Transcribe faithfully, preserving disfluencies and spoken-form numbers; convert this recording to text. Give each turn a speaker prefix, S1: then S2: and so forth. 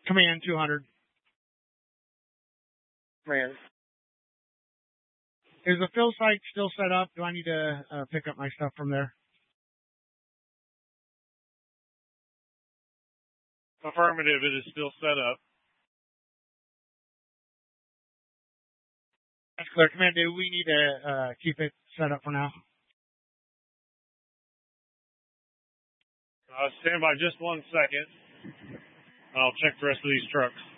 S1: Command two hundred.
S2: Command.
S1: Is the fill site still set up? Do I need to uh, pick up my stuff from there?
S3: Affirmative, it is still set up.
S1: That's clear. Command, do we need to uh, keep it set up for now?
S3: Uh, stand by just one second. I'll check the rest of these trucks.